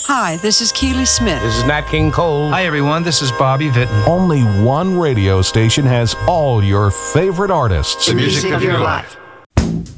Hi, this is Keely Smith. This is Nat King Cole. Hi, everyone. This is Bobby Vinton. Only one radio station has all your favorite artists. The music of your life.